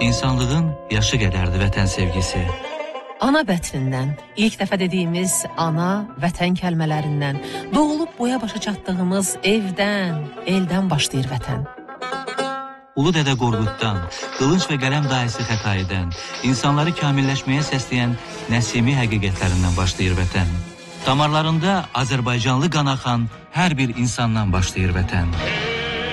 İnsanlığın yaşı qədərdir vətən sevgisi. Ana bətnindən, ilk dəfə dediyimiz ana, vətən kəlmələrindən, doğulub boya başa çatdığımız evdən, eldən başlayır vətən. Ulu Dədə Qorquddan, qılınc və qələm dayısı Xətaidən, insanları kamilləşməyə səsləyən Nəsimi həqiqətlərindən başlayır vətən. Damarlarında Azərbaycanlı qan axan hər bir insandan başlayır vətən.